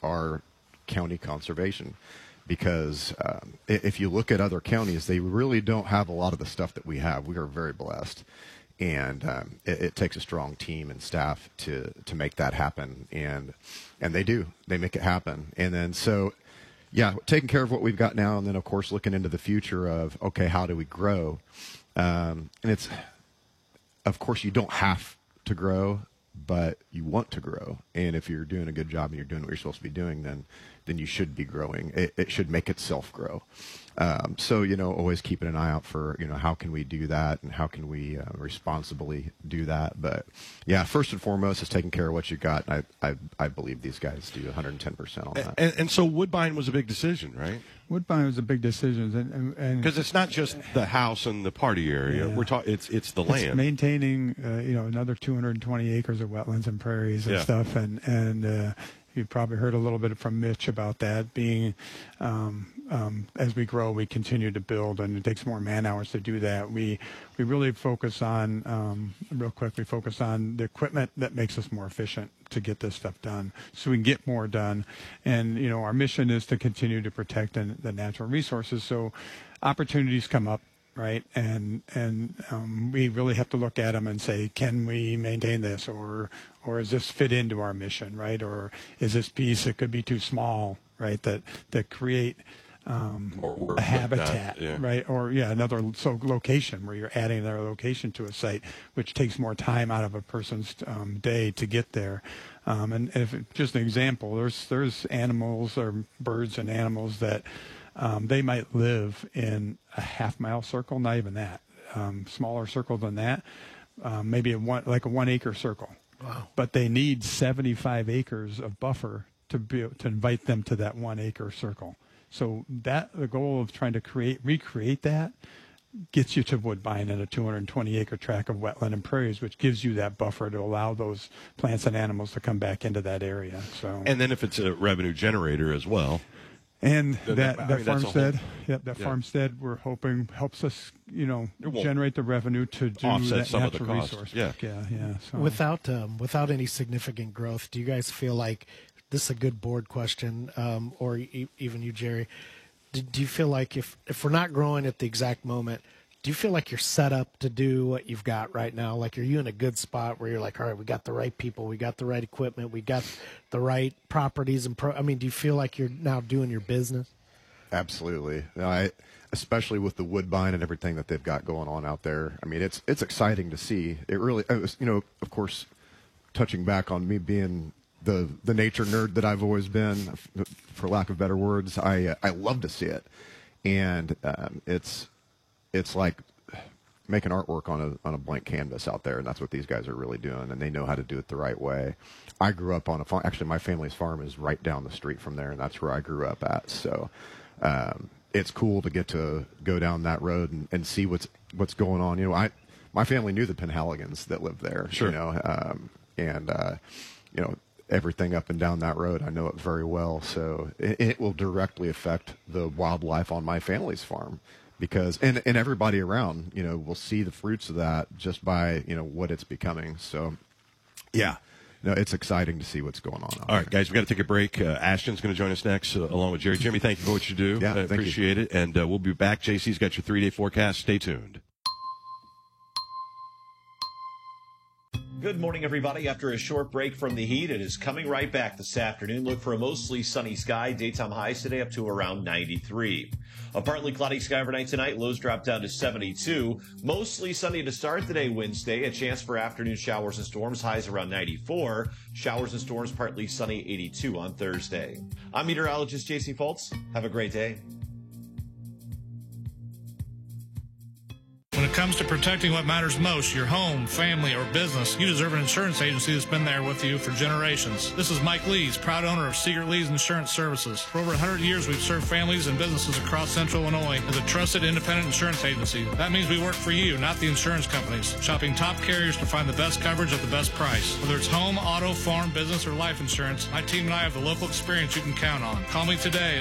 our county conservation. Because if you look at other counties, they really don't have a lot of the stuff that we have. We are very blessed. And it takes a strong team and staff to make that happen. And they do. They make it happen. And then so, yeah, taking care of what we've got now, and then, of course, looking into the future of, okay, how do we grow? And it's, of course, you don't have to grow, but you want to grow. And if you're doing a good job and you're doing what you're supposed to be doing, then you should be growing. It should make itself grow. So, always keeping an eye out for, how can we do that and how can we responsibly do that. But, yeah, first and foremost is taking care of what you got. I believe these guys do 110% on that. And so Woodbine was a big decision, right? Woodbine was a big decision. Because it's not just the house and the party area. Yeah. It's the land. It's maintaining, another 220 acres of wetlands and prairies and stuff. And you've probably heard a little bit from Mitch about that being, as we grow, we continue to build, and it takes more man hours to do that. We really focus on, real quick, we focus on the equipment that makes us more efficient to get this stuff done, so we can get more done. And, our mission is to continue to protect the natural resources. So opportunities come up, right? And we really have to look at them and say, can we maintain this, or does this fit into our mission, right? Or is this piece that could be too small, right? That create a habitat, right? Or another location where you're adding another location to a site, which takes more time out of a person's day to get there. And if just an example, there's animals or birds and animals that they might live in a half-mile circle, not even that, smaller circle than that, maybe a 1 acre circle. Wow! But they need 75 acres of buffer to invite them to that 1 acre circle. So the goal of trying to recreate that gets you to Woodbine and a 220 acre tract of wetland and prairies, which gives you that buffer to allow those plants and animals to come back into that area. So, and then if it's a revenue generator as well. And that farmstead, farmstead, we're hoping helps us, generate the revenue to do offset that some natural of the cost. resource. Yeah. So. Without any significant growth, do you guys feel like this is a good board question, or even you, Jerry? Do you feel like if we're not growing at the exact moment, do you feel like you're set up to do what you've got right now? Like, are you in a good spot where you're like, all right, we got the right people, we got the right equipment, we got the right properties and do you feel like you're now doing your business? Absolutely. Especially with the Woodbine and everything that they've got going on out there. I mean, it's exciting to see. It was, of course, touching back on me being the nature nerd that I've always been, for lack of better words, I love to see it. And it's like making artwork on a blank canvas out there, and that's what these guys are really doing, and they know how to do it the right way. I grew up on a farm. Actually, my family's farm is right down the street from there, and that's where I grew up at. So it's cool to get to go down that road and see what's going on. My family knew the Penhaligans that lived there. Sure. Everything up and down that road, I know it very well. So it will directly affect the wildlife on my family's farm. Because and everybody around, will see the fruits of that just by, what it's becoming. So, yeah, it's exciting to see what's going on. All right, guys, we got to take a break. Ashton's going to join us next, along with Jerry. Jimmy, thank you for what you do. Yeah, I appreciate it. And we'll be back. JC's got your 3-day forecast. Stay tuned. Good morning, everybody. After a short break from the heat, it is coming right back this afternoon. Look for a mostly sunny sky. Daytime highs today up to around 93. A partly cloudy sky overnight tonight. Lows drop down to 72. Mostly sunny to start the day Wednesday. A chance for afternoon showers and storms. Highs around 94. Showers and storms partly sunny 82 on Thursday. I'm meteorologist J.C. Fultz. Have a great day. When it comes to protecting what matters most, your home, family, or business, you deserve an insurance agency that's been there with you for generations. This is Mike Lees, proud owner of Secret Lees Insurance Services. For over 100 years, we've served families and businesses across Central Illinois as a trusted independent insurance agency. That means we work for you, not the insurance companies, shopping top carriers to find the best coverage at the best price. Whether it's home, auto, farm, business, or life insurance, my team and I have the local experience you can count on. Call me today at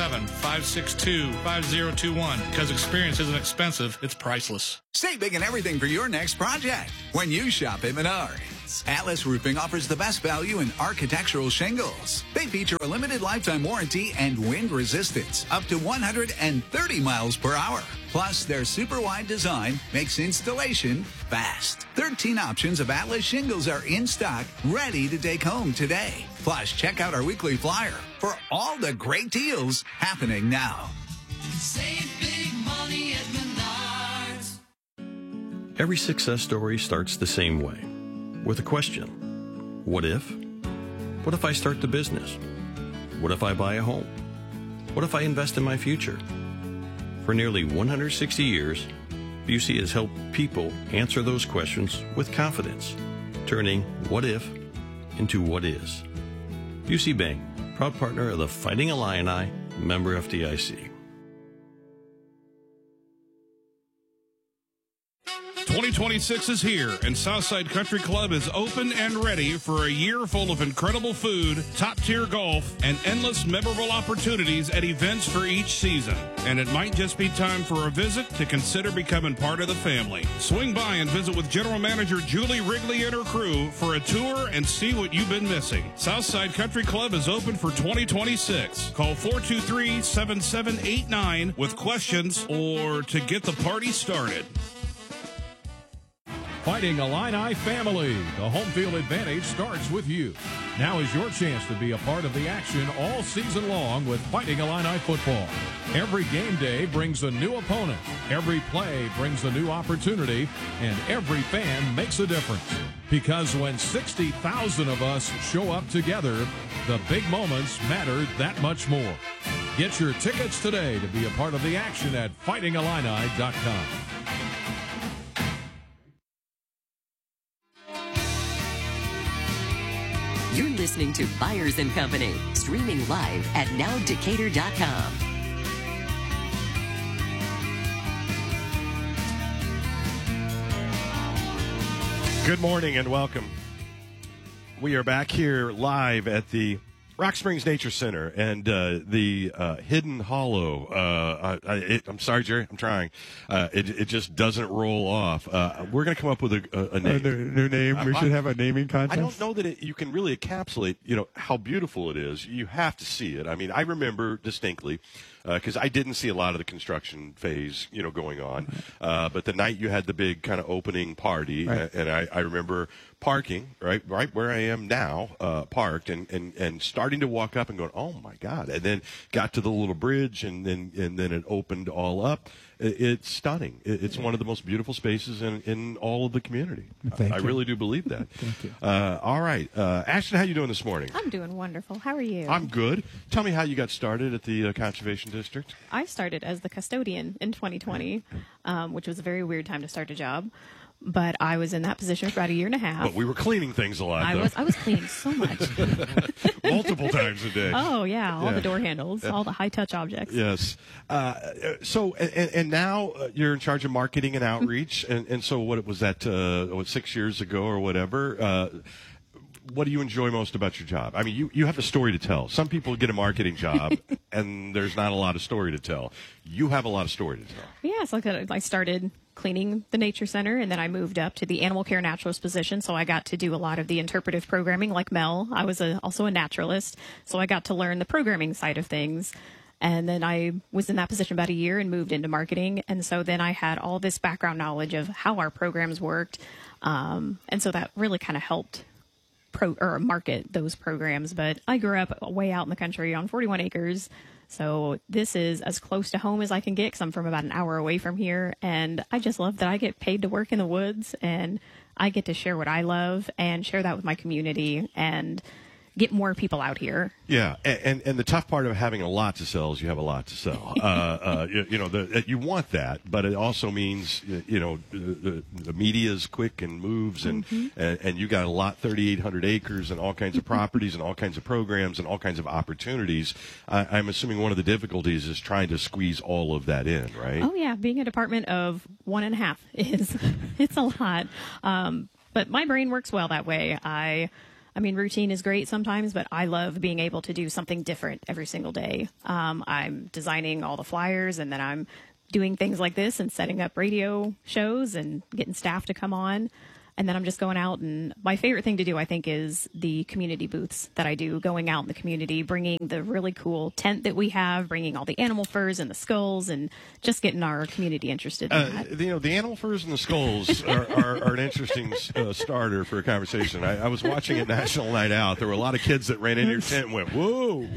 217-562-5021 because experience isn't expensive, it's priceless. Save big and everything for your next project when you shop at Menards. resistance. Atlas Roofing offers the best value in architectural shingles. They feature a limited lifetime warranty and wind resistance up to 130 miles per hour. Plus, their super wide design makes installation fast. 13 options of Atlas shingles are in stock, ready to take home today. Plus, check out our weekly flyer for all the great deals happening now. Save big money at Menards. Every success story starts the same way, with a question. What if? What if I start the business? What if I buy a home? What if I invest in my future? For nearly 160 years, Busey has helped people answer those questions with confidence, turning what if into what is. Busey Bank, proud partner of the Fighting Illini, member FDIC. 2026 is here, and Southside Country Club is open and ready for a year full of incredible food, top-tier golf, and endless memorable opportunities at events for each season. And it might just be time for a visit to consider becoming part of the family. Swing by and visit with General Manager Julie Wrigley and her crew for a tour and see what you've been missing. Southside Country Club is open for 2026. Call 423-7789 with questions or to get the party started. Fighting Illini family, the home field advantage starts with you. Now is your chance to be a part of the action all season long with Fighting Illini football. Every game day brings a new opponent, every play brings a new opportunity, and every fan makes a difference. Because when 60,000 of us show up together, the big moments matter that much more. Get your tickets today to be a part of the action at fightingillini.com. You're listening to Byers & Company, streaming live at nowdecatur.com. Good morning and welcome. We are back here live at the Rock Springs Nature Center and the Hidden Hollow. I'm sorry, Jerry. I'm trying. It just doesn't roll off. We're going to come up with a name. New name. We should have a naming contest. I don't know that you can really encapsulate, how beautiful it is. You have to see it. I mean, I remember distinctly because I didn't see a lot of the construction phase, going on. But the night you had the big kind of opening party, right. And I remember parking right where I am now, parked and starting to walk up and going, oh my God! And then got to the little bridge, and then it opened all up. It's stunning. It's one of the most beautiful spaces in all of the community. Thank I you. really do believe that. Thank you. All right, Ashton, how you doing this morning? I'm doing wonderful. How are you? I'm good. Tell me how you got started at the Conservation District. I started as the custodian in 2020, which was a very weird time to start a job. But I was in that position for about a year and a half. But we were cleaning things a lot. I was cleaning so much. Multiple times a day. Oh, yeah. All the door handles, all the high-touch objects. Yes. So now you're in charge of marketing and outreach. and so what was that, 6 years ago or whatever? What do you enjoy most about your job? I mean, you have a story to tell. Some people get a marketing job, and there's not a lot of story to tell. You have a lot of story to tell. Yeah, so I started cleaning the nature center, and then I moved up to the animal care naturalist position, so I got to do a lot of the interpretive programming like Mel. I was also a naturalist, so I got to learn the programming side of things. And then I was in that position about a year and moved into marketing, and so then I had all this background knowledge of how our programs worked, and so that really kind of helped market those programs. But I grew up way out in the country on 41 acres. So this is as close to home as I can get because I'm from about an hour away from here. And I just love that I get paid to work in the woods and I get to share what I love and share that with my community and get more people out here. Yeah, and the tough part of having a lot to sell is you have a lot to sell. You want that, but it also means the media is quick and moves, and you got a lot, 3,800 acres, and all kinds of properties, and all kinds of programs, and all kinds of opportunities. I'm assuming one of the difficulties is trying to squeeze all of that in, right? Oh yeah, being a department of 1.5 it's a lot, but my brain works well that way. I mean, routine is great sometimes, but I love being able to do something different every single day. I'm designing all the flyers, and then I'm doing things like this and setting up radio shows and getting staff to come on. And then I'm just going out, and my favorite thing to do, I think, is the community booths that I do, going out in the community, bringing the really cool tent that we have, bringing all the animal furs and the skulls, and just getting our community interested in that. The animal furs and the skulls are an interesting starter for a conversation. I was watching at National Night Out. There were a lot of kids that ran into your tent and went, whoa,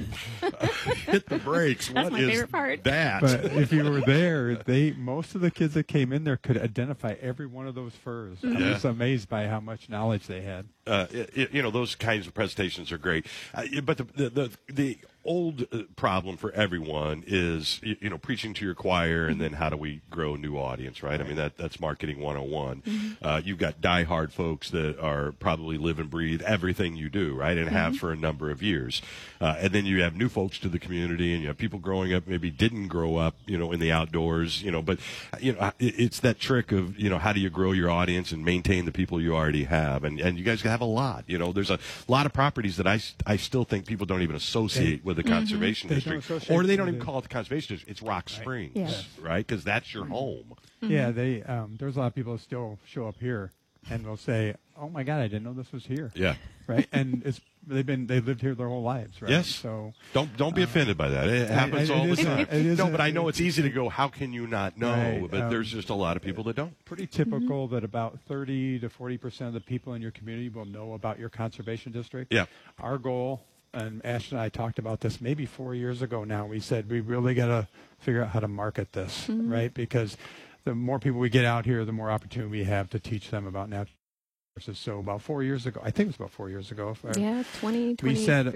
hit the brakes. That's what my is favorite part. that? But if you were there, most of the kids that came in there could identify every one of those furs. I was amazed by how much knowledge they had. Those kinds of presentations are great. But the old problem for everyone is, preaching to your choir, and then how do we grow a new audience, right? I mean, that's marketing 101. You've got diehard folks that are probably live and breathe everything you do, right? And have for a number of years. And then you have new folks to the community, and you have people growing up, maybe didn't grow up, in the outdoors, but, it's that trick of, how do you grow your audience and maintain the people you already have? And you guys have a lot, there's a lot of properties that I still think people don't even associate with the conservation district, or they don't even call it the conservation district. It's Rock Springs, right? Because that's your home. Yeah, there's a lot of people that still show up here and they'll say, "Oh my God, I didn't know this was here." Yeah, right. And they've lived here their whole lives, right? Yes. So don't be offended by that. It happens all the time. But I know it's easy to go, how can you not know? Right. But there's just a lot of people that don't. Pretty typical that about 30 to 40% of the people in your community will know about your conservation district. Yeah. Our goal, and Ash and I talked about this maybe 4 years ago now, we said we really got to figure out how to market this, right? Because the more people we get out here, the more opportunity we have to teach them about natural resources. So about 4 years ago, I think it was about 4 years ago. Yeah, 2020. We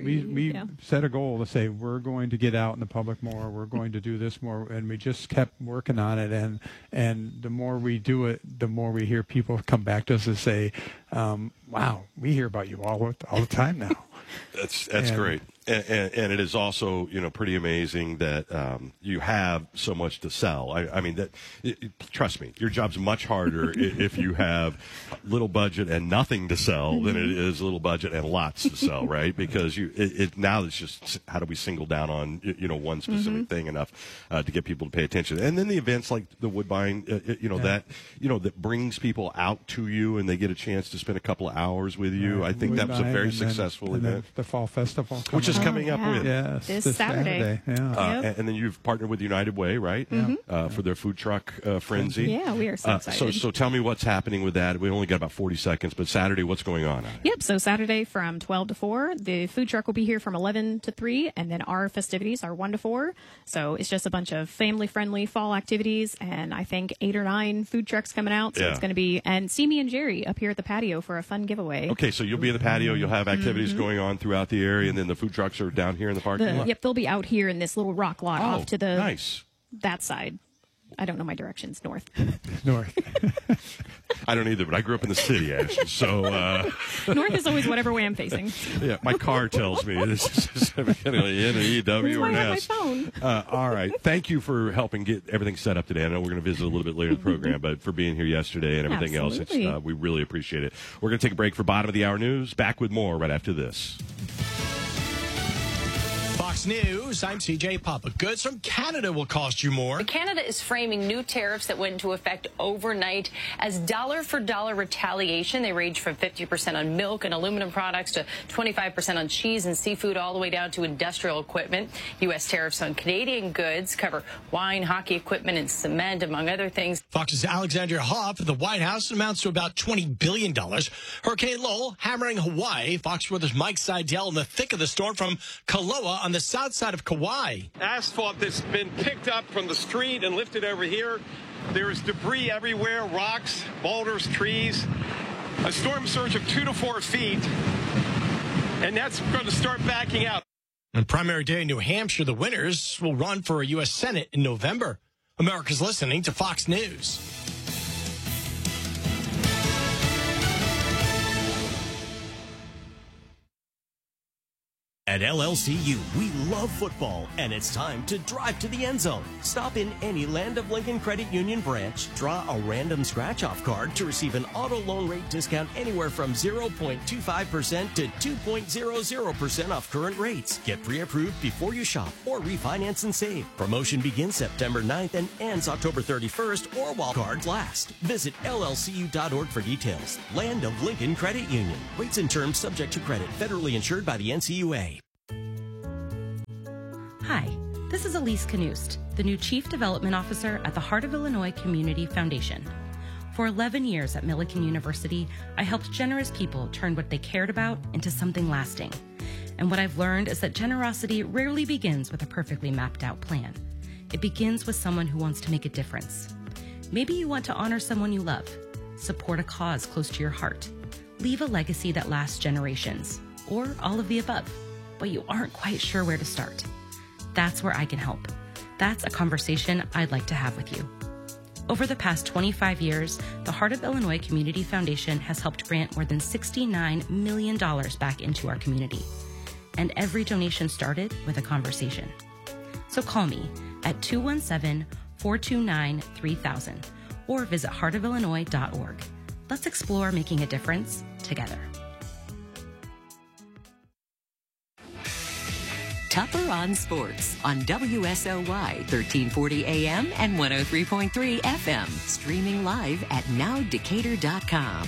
set a goal to say we're going to get out in the public more. We're going to do this more, and we just kept working on it. And the more we do it, the more we hear people come back to us and say, "Wow, we hear about you all the time now." That's great. And it is also, pretty amazing that you have so much to sell. I mean, trust me, your job's much harder if you have little budget and nothing to sell than it is little budget and lots to sell, right? Because now it's just how do we single down on one specific thing enough to get people to pay attention. And then the events like the Woodbine, that brings people out to you and they get a chance to spend a couple of hours with you. I think that was a very successful event. The Fall Festival, which is coming up with. Yes, this Saturday. Yeah. And then you've partnered with United Way, right? For their food truck frenzy. Yeah, we are so excited. So tell me what's happening with that. We only got about 40 seconds, but Saturday, what's going on? Yep. So Saturday from 12 to 4, the food truck will be here from 11 to 3, and then our festivities are 1 to 4. So it's just a bunch of family-friendly fall activities, and I think 8 or 9 food trucks coming out. So it's going to be, and see me and Jerry up here at the patio for a fun giveaway. Okay, so you'll be in the patio. You'll have activities going on throughout the area, and then the food trucks are down here in the parking lot? Yep, they'll be out here in this little rock lot off to the nice. That side. I don't know my directions. North. I don't either, but I grew up in the city, Ashley. So north is always whatever way I'm facing. Yeah, my car tells me this is specifically N, E, W, or an S. All right. Thank you for helping get everything set up today. I know we're going to visit a little bit later in the program, but for being here yesterday and everything else, we really appreciate it. We're going to take a break for bottom of the hour news. Back with more right after this. Fox News, I'm CJ Papa. Goods from Canada will cost you more. Canada is framing new tariffs that went into effect overnight as dollar-for-dollar retaliation. They range from 50% on milk and aluminum products to 25% on cheese and seafood, all the way down to industrial equipment. U.S. tariffs on Canadian goods cover wine, hockey equipment, and cement, among other things. Fox's Alexandria Hoff at the White House amounts to about $20 billion. Hurricane Lowell hammering Hawaii. Fox Weather's Mike Seidel in the thick of the storm from Kaloa on the south side of Kauai. Asphalt that's been picked up from the street and lifted over here. There is debris everywhere, rocks, boulders, trees. A storm surge of 2 to 4 feet, and that's going to start backing out. On primary day in New Hampshire, the winners will run for a U.S. Senate in November. America's listening to Fox News. At LLCU, we love football, and it's time to drive to the end zone. Stop in any Land of Lincoln Credit Union branch, draw a random scratch-off card to receive an auto loan rate discount anywhere from 0.25% to 2.00% off current rates. Get pre-approved before you shop or refinance and save. Promotion begins September 9th and ends October 31st or while cards last. Visit llcu.org for details. Land of Lincoln Credit Union. Rates and terms subject to credit. Federally insured by the NCUA. Hi, this is Elise Knust, the new Chief Development Officer at the Heart of Illinois Community Foundation. For 11 years at Millikan University, I helped generous people turn what they cared about into something lasting. And what I've learned is that generosity rarely begins with a perfectly mapped out plan. It begins with someone who wants to make a difference. Maybe you want to honor someone you love, support a cause close to your heart, leave a legacy that lasts generations, or all of the above, but you aren't quite sure where to start. That's where I can help. That's a conversation I'd like to have with you. Over the past 25 years, the Heart of Illinois Community Foundation has helped grant more than $69 million back into our community. And every donation started with a conversation. So call me at 217-429-3000 or visit heartofillinois.org. Let's explore making a difference together. Tupper on Sports on WSOY 1340 AM and 103.3 FM. Streaming live at nowdecatur.com.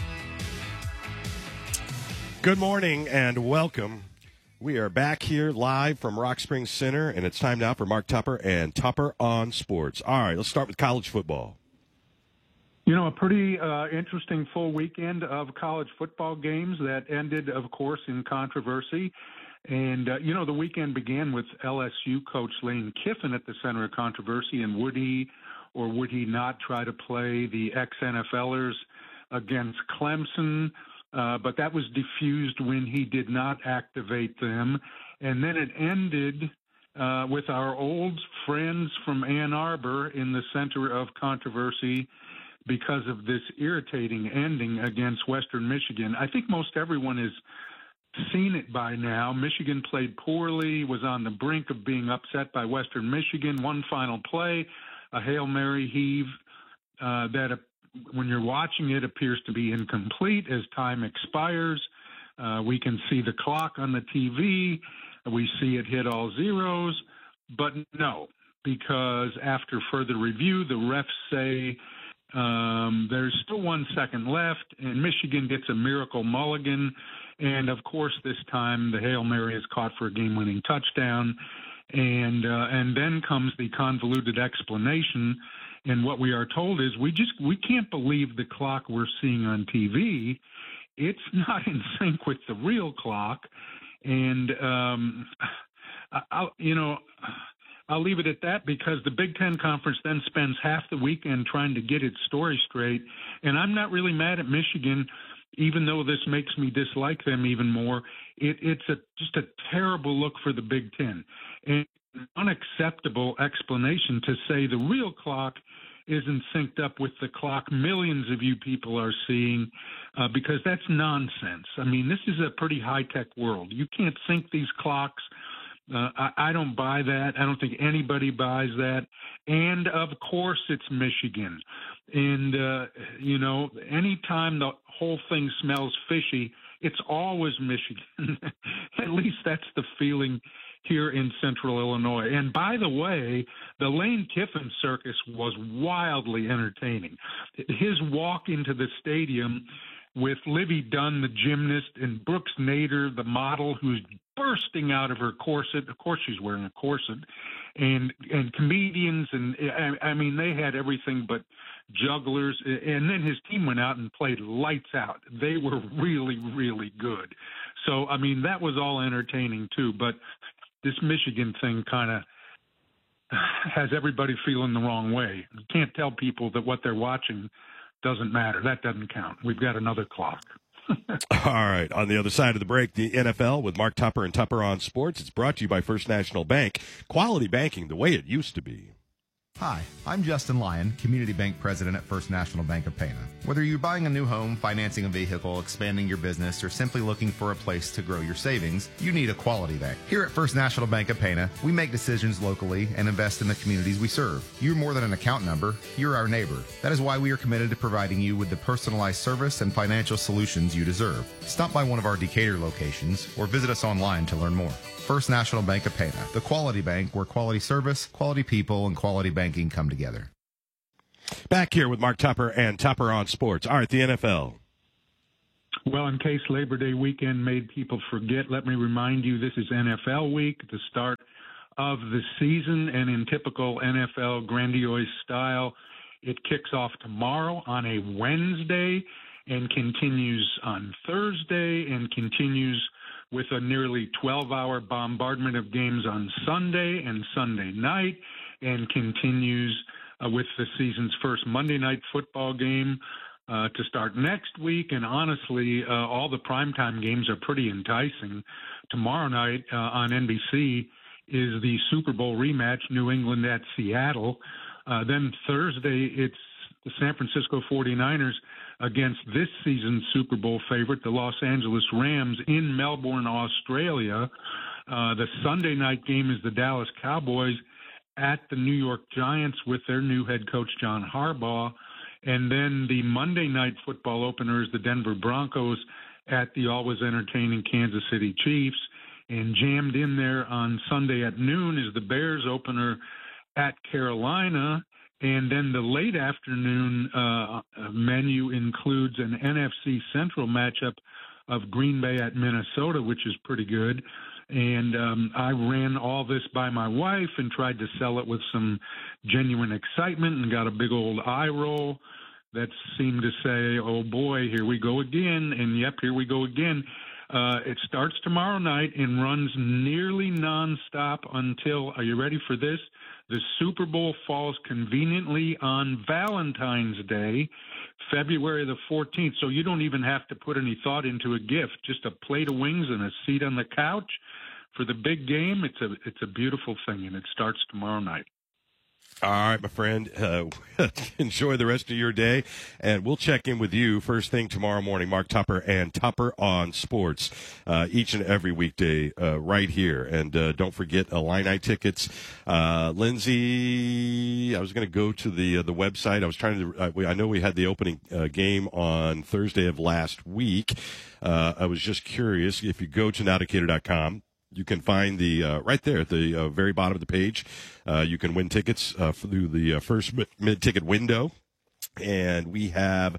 Good morning and welcome. We are back here live from Rock Springs Center, and it's time now for Mark Tupper and Tupper on Sports. All right, let's start with college football. You know, a pretty interesting full weekend of college football games that ended, of course, in controversy. And, you know, the weekend began with LSU coach Lane Kiffin at the center of controversy, and would he or would he not try to play the ex-NFLers against Clemson? But that was diffused when he did not activate them. And then it ended with our old friends from Ann Arbor in the center of controversy because of this irritating ending against Western Michigan. I think most everyone has seen it by now. Michigan played poorly, was on the brink of being upset by Western Michigan. One final play, a Hail Mary heave that when you're watching it appears to be incomplete as time expires. We can see the clock on the TV. We see it hit all zeros. But no, because after further review, the refs say there's still 1 second left, and Michigan gets a miracle mulligan. And, of course, this time the Hail Mary is caught for a game-winning touchdown. And then comes the convoluted explanation. And what we are told is we can't believe the clock we're seeing on TV. It's not in sync with the real clock. And, I'll leave it at that because the Big Ten Conference then spends half the weekend trying to get its story straight. And I'm not really mad at Michigan, even though this makes me dislike them even more. It's just a terrible look for the Big Ten. And an unacceptable explanation to say the real clock isn't synced up with the clock millions of you people are seeing, because that's nonsense. I mean, this is a pretty high-tech world. You can't sync these clocks. I don't buy that. I don't think anybody buys that. And, of course, it's Michigan. And, anytime the whole thing smells fishy, it's always Michigan. At least that's the feeling here in central Illinois. And, by the way, the Lane Kiffin circus was wildly entertaining. His walk into the stadium with Livy Dunn, the gymnast, and Brooks Nader, the model, who's bursting out of her corset. Of course she's wearing a corset. And comedians, and I mean, they had everything but jugglers. And then his team went out and played lights out. They were really, really good. So, I mean, that was all entertaining too. But this Michigan thing kind of has everybody feeling the wrong way. You can't tell people that what they're watching doesn't matter. That doesn't count. We've got another clock. All right. On the other side of the break, the NFL with Mark Tupper and Tupper on Sports. It's brought to you by First National Bank. Quality banking the way it used to be. Hi, I'm Justin Lyon, Community Bank President at First National Bank of Pana. Whether you're buying a new home, financing a vehicle, expanding your business, or simply looking for a place to grow your savings, you need a quality bank. Here at First National Bank of Pana, we make decisions locally and invest in the communities we serve. You're more than an account number, you're our neighbor. That is why we are committed to providing you with the personalized service and financial solutions you deserve. Stop by one of our Decatur locations or visit us online to learn more. First National Bank of Pana, the quality bank where quality service, quality people, and quality banking come together. Back here with Mark Tupper and Tupper on Sports. All right, the NFL. Well, in case Labor Day weekend made people forget, let me remind you this is NFL week, the start of the season, and in typical NFL grandiose style, it kicks off tomorrow on a Wednesday and continues on Thursday and continues with a nearly 12-hour bombardment of games on Sunday and Sunday night, and continues with the season's first Monday night football game to start next week. And honestly, all the primetime games are pretty enticing. Tomorrow night on NBC is the Super Bowl rematch, New England at Seattle. Then Thursday, it's the San Francisco 49ers against this season's Super Bowl favorite, the Los Angeles Rams, in Melbourne, Australia. The Sunday night game is the Dallas Cowboys at the New York Giants with their new head coach, John Harbaugh. And then the Monday night football opener is the Denver Broncos at the always entertaining Kansas City Chiefs. And jammed in there on Sunday at noon is the Bears opener at Carolina. And then the late afternoon menu includes an NFC Central matchup of Green Bay at Minnesota, which is pretty good. And I ran all this by my wife and tried to sell it with some genuine excitement and got a big old eye roll that seemed to say, oh, boy, here we go again. And, yep, here we go again. It starts tomorrow night and runs nearly nonstop until, are you ready for this? The Super Bowl falls conveniently on Valentine's Day, February the 14th. So you don't even have to put any thought into a gift, just a plate of wings and a seat on the couch for the big game. It's a beautiful thing, and it starts tomorrow night. All right, my friend. Enjoy the rest of your day, and we'll check in with you first thing tomorrow morning. Mark Tupper and Tupper on Sports each and every weekday right here. And don't forget Illini tickets. Lindsay, I was going to go to the website. I was trying to. I know we had the opening game on Thursday of last week. I was just curious if you go to nowdecatur.com. You can find the right there at the very bottom of the page. You can win tickets through the first mid-ticket window. And we have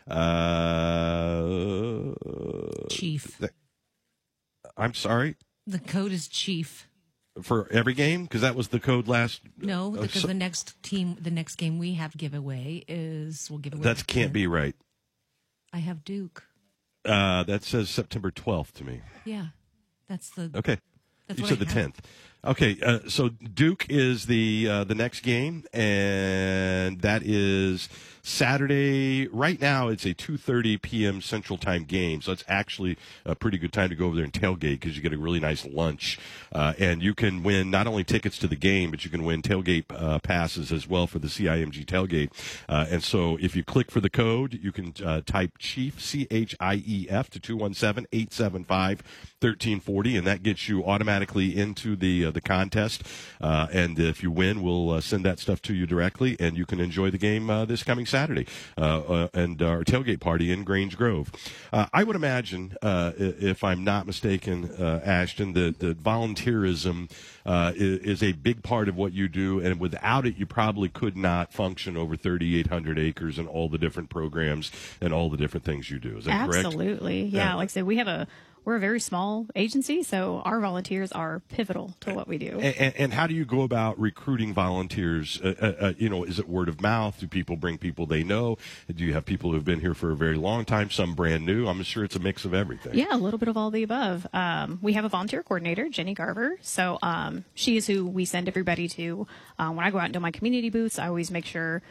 Chief. I'm sorry? The code is Chief. For every game? Because that was the code last. No, because the next game we have giveaway we'll give away. That can't be right. I have Duke. That says September 12th to me. Yeah. That's the okay. That's you said the 10th. Okay, so Duke is the next game, and that is Saturday. Right now, it's a 2:30 p.m. Central Time game, so it's actually a pretty good time to go over there and tailgate because you get a really nice lunch, and you can win not only tickets to the game, but you can win tailgate passes as well for the CIMG tailgate. And so, if you click for the code, you can type Chief CHIEF to 217-875-1340, and that gets you automatically into the contest. And if you win, we'll send that stuff to you directly, and you can enjoy the game this coming Saturday and our tailgate party in Grange Grove. I would imagine, if I'm not mistaken, Ashton, that volunteerism is a big part of what you do, and without it, you probably could not function over 3,800 acres and all the different programs and all the different things you do. Is that correct? Absolutely. Yeah. Like I said, we're a very small agency, so our volunteers are pivotal to what we do. And how do you go about recruiting volunteers? Is it word of mouth? Do people bring people they know? Do you have people who have been here for a very long time, some brand new? I'm sure it's a mix of everything. Yeah, a little bit of all the above. We have a volunteer coordinator, Jenny Garver. So she is who we send everybody to. When I go out and do my community booths, I always make sure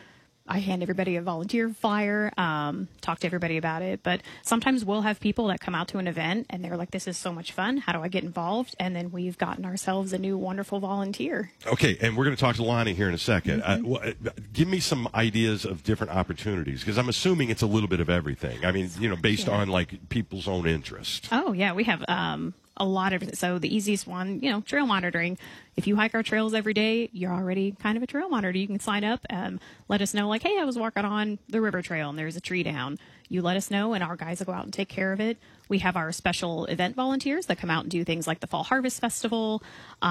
I hand everybody a volunteer flyer, talk to everybody about it. But sometimes we'll have people that come out to an event and they're like, this is so much fun. How do I get involved? And then we've gotten ourselves a new wonderful volunteer. Okay, and we're going to talk to Lonnie here in a second. Give me some ideas of different opportunities, because I'm assuming it's a little bit of everything. I mean, based on like people's own interest. Oh, yeah, we have a lot of, so the easiest one, trail monitoring. If you hike our trails every day, you're already kind of a trail monitor. You can sign up, let us know, like, hey, I was walking on the river trail and there's a tree down. You let us know and our guys will go out and take care of it. We have our special event volunteers that come out and do things like the Fall Harvest Festival,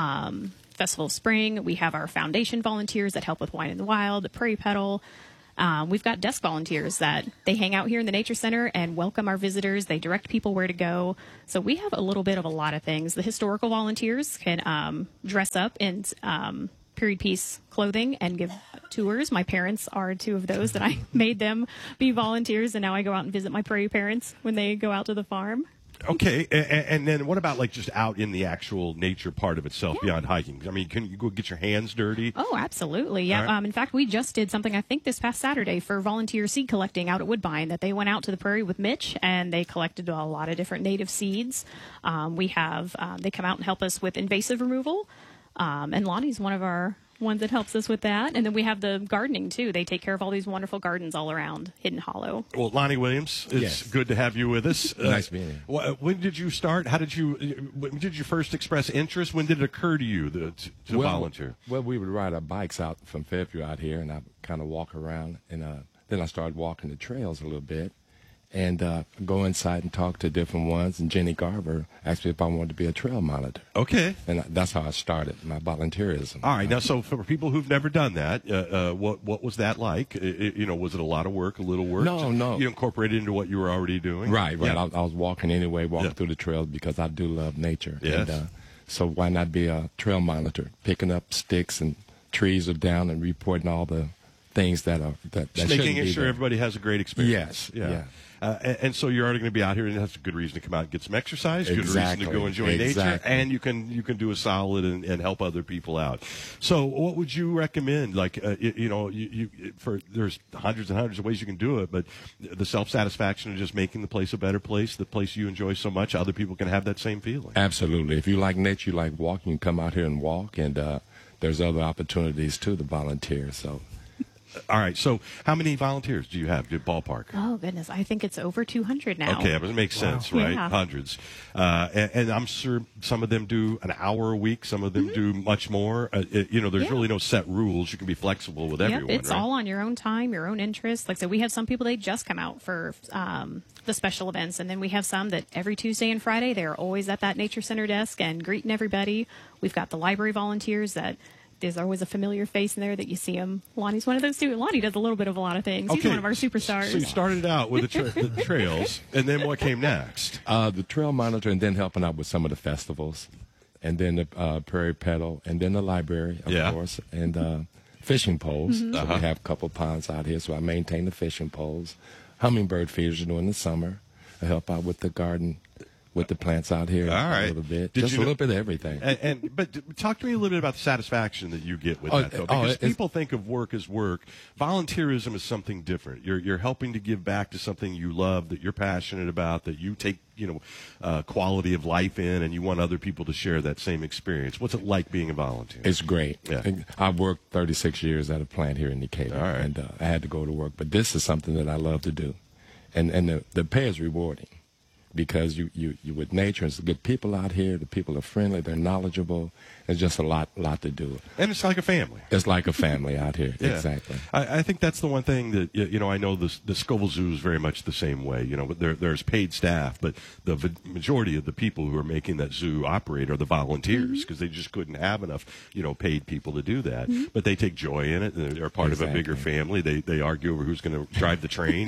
Festival of Spring. We have our foundation volunteers that help with Wine in the Wild, the Prairie Pedal. We've got desk volunteers that they hang out here in the Nature Center and welcome our visitors. They direct people where to go. So we have a little bit of a lot of things. The historical volunteers can dress up in period piece clothing and give tours. My parents are two of those that I made them be volunteers, and now I go out and visit my prairie parents when they go out to the farm. Okay, and then what about like just out in the actual nature part of itself beyond hiking? I mean, can you go get your hands dirty? Oh, absolutely. Yeah. Right. In fact, we just did something, I think, this past Saturday for volunteer seed collecting out at Woodbine, that they went out to the prairie with Mitch and they collected a lot of different native seeds. We have, they come out and help us with invasive removal. And Lonnie's one of our ones that helps us with that. And then we have the gardening, too. They take care of all these wonderful gardens all around Hidden Hollow. Well, Lonnie Williams, it's good to have you with us. Nice being here. When did you start? When did you first express interest? When did it occur to you to volunteer? Well, we would ride our bikes out from Fairview out here, and I kind of walk around. And then I started walking the trails a little bit. And go inside and talk to different ones. And Jenny Garver asked me if I wanted to be a trail monitor. Okay. And that's how I started my volunteerism. All right. Now, so for people who've never done that, what was that like? Was it a lot of work, a little work? No. You incorporated it into what you were already doing? Right. Yeah. I was walking anyway, through the trails because I do love nature. Yes. And, so why not be a trail monitor, picking up sticks and trees are down and reporting all the things that are that just shouldn't making be sure there. everybody has a great experience. Yes. Yeah. And so you're already going to be out here, and that's a good reason to come out and get some exercise, good Exactly. reason to go enjoy nature, Exactly. and you can do a solid and help other people out. So what would you recommend? Like, there's hundreds and hundreds of ways you can do it, but the self-satisfaction of just making the place a better place, the place you enjoy so much, other people can have that same feeling. Absolutely. If you like nature, you like walking, you come out here and walk, and there's other opportunities too to volunteer. So. All right. So how many volunteers do you have? Good ballpark. Oh, goodness. I think it's over 200 now. Okay, but it makes sense, right? Yeah. Hundreds. And I'm sure some of them do an hour a week. Some of them do much more. There's really no set rules. You can be flexible with everyone. It's right? all on your own time, your own interest. Like I said, we have some people, they just come out for the special events. And then we have some that every Tuesday and Friday, they're always at that Nature Center desk and greeting everybody. We've got the library volunteers that there's always a familiar face in there that you see him. Lonnie's one of those too. Lonnie does a little bit of a lot of things. He's one of our superstars. So you started out with the trails, and then what came next? The trail monitor, and then helping out with some of the festivals, and then the Prairie Pedal, and then the library, of course, and fishing poles. Mm-hmm. So we have a couple ponds out here, so I maintain the fishing poles. Hummingbird feeders during the summer. I help out with the garden. With the plants out here, all right, a little bit, Did just you a little bit of everything. But talk to me a little bit about the satisfaction that you get with that, though, because people think of work as work. Volunteerism is something different. You're helping to give back to something you love, that you're passionate about, that you take quality of life in, and you want other people to share that same experience. What's it like being a volunteer? It's great. Yeah. I've worked 36 years at a plant here in Decatur, and I had to go to work. But this is something that I love to do, and the pay is rewarding. Because you with nature, it's good people out here. The people are friendly. They're knowledgeable. There's just a lot to do. And it's like a family. It's like a family out here. Yeah. Exactly. I think that's the one thing that I know the Scoville Zoo is very much the same way. But there's paid staff, but the majority of the people who are making that zoo operate are the volunteers, because they just couldn't have enough paid people to do that. Mm-hmm. But they take joy in it. And they're part of a bigger family. They argue over who's going to drive the train.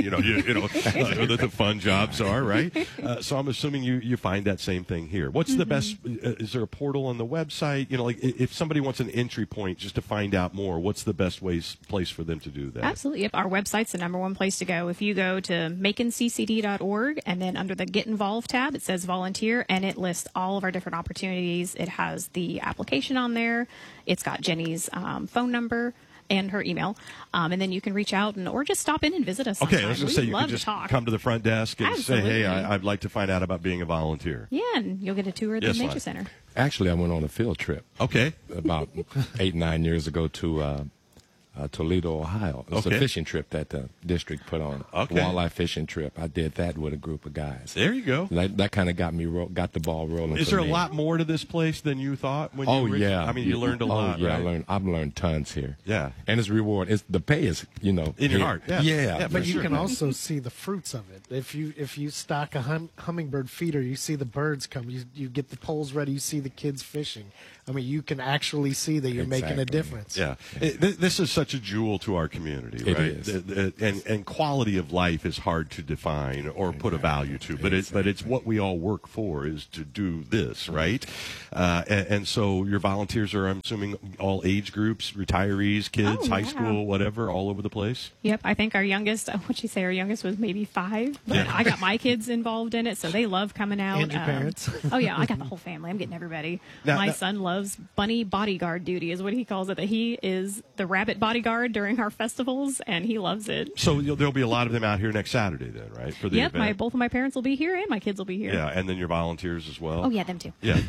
The fun jobs are right. So I'm assuming you find that same thing here. What's the best? Is there a portal on the website? If somebody wants an entry point just to find out more, what's the best place for them to do that? Absolutely. Yep. Our website's the number one place to go. If you go to maconccd.org, and then under the Get Involved tab, it says volunteer, and it lists all of our different opportunities. It has the application on there. It's got Jenny's phone number. and her email. And then you can reach out or just stop in and visit us. Okay, sometime. I was going to say, you could just come to the front desk and say, hey, I'd like to find out about being a volunteer. Yeah, and you'll get a tour of the Nature Center. Actually, I went on a field trip. Okay. About 8-9 years ago to Toledo, Ohio. It was a fishing trip that the district put on. Walleye fishing trip. I did that with a group of guys. There you go. That kind of got the ball rolling. Is there a lot more to this place than you thought? Yeah. I mean, you learned a lot. Yeah, right? I've learned tons here. Yeah. And it's reward. The pay is, in your heart. Yeah. Yeah, but you can also see the fruits of it. If you stock a hummingbird feeder, you see the birds come. You get the poles ready. You see the kids fishing. I mean, you can actually see that you're making a difference. Yeah. This is such a jewel to our community, right? It is. And quality of life is hard to define or put a value to, but it's what we all work for is to do this, right? And so your volunteers are, I'm assuming, all age groups, retirees, kids, high school, whatever, all over the place? Yep. I think our youngest, what'd you say, our youngest was maybe 5. But I got my kids involved in it, so they love coming out. And your parents. Oh, yeah. I got the whole family. I'm getting everybody. My son loves bunny bodyguard duty is what he calls it. That he is the rabbit bodyguard during our festivals, and he loves it. So there'll be a lot of them out here next Saturday then, right? For the event. Both of my parents will be here, and my kids will be here. Yeah, and then your volunteers as well. Oh yeah, them too. Yeah.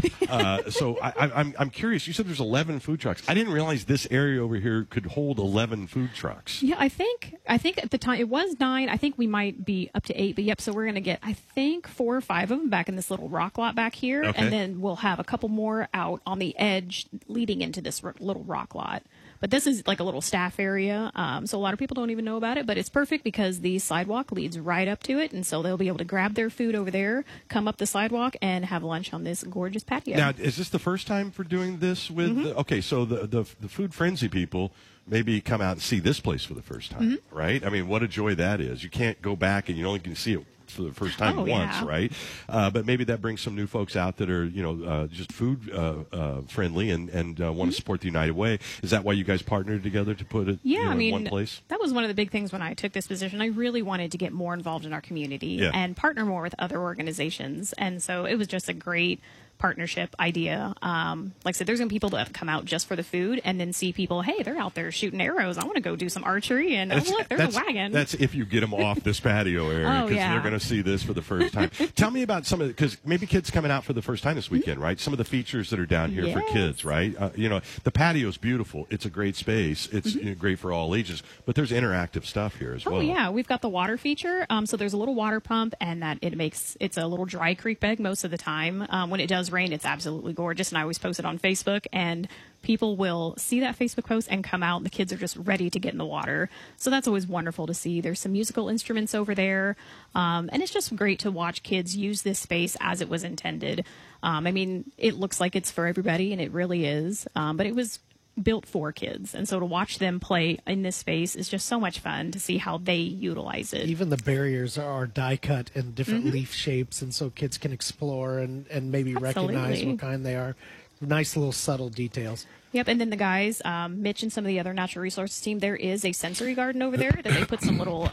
So I'm curious. You said there's 11 food trucks. I didn't realize this area over here could hold 11 food trucks. Yeah, I think at the time it was 9. I think we might be up to 8. But yep. So we're gonna get 4 or 5 of them back in this little rock lot back here, and then we'll have a couple more out on the edge leading into this little rock lot. But this is like a little staff area, so a lot of people don't even know about it, but it's perfect because the sidewalk leads right up to it, and so they'll be able to grab their food over there, come up the sidewalk, and have lunch on this gorgeous patio. Now, is this the first time for doing this with so the Food Frenzy people maybe come out and see this place for the first time, right? I mean, what a joy that is. You can't go back and you only can see it for the first time once, right? But maybe that brings some new folks out that are, just food friendly and want to support the United Way. Is that why you guys partnered together to put it in one place? That was one of the big things when I took this position. I really wanted to get more involved in our community and partner more with other organizations. And so it was just a great partnership idea. Like I said, there's going to be people that come out just for the food and then see people, hey, they're out there shooting arrows. I want to go do some archery. And look, there's a wagon. That's if you get them off this patio area because they're going to see this for the first time. Tell me about some of it, because maybe kids coming out for the first time this weekend, right? Some of the features that are down here for kids, right? The patio's beautiful. It's a great space. It's great for all ages, but there's interactive stuff here as well. Oh, yeah. We've got the water feature. So there's a little water pump, and that it's a little dry creek bed most of the time. When it does rain, it's absolutely gorgeous, and I always post it on Facebook, and people will see that Facebook post and come out, and the kids are just ready to get in the water. So that's always wonderful to see. There's some musical instruments over there, and it's just great to watch kids use this space as it was intended. I mean, it looks like it's for everybody, and it really is, but it was built for kids, and so to watch them play in this space is just so much fun to see how they utilize it. Even the barriers are die cut in different leaf shapes, and so kids can explore and maybe recognize what kind they are. Nice little subtle details. Yep, and then the guys, Mitch and some of the other natural resources team, there is a sensory garden over there that they put some little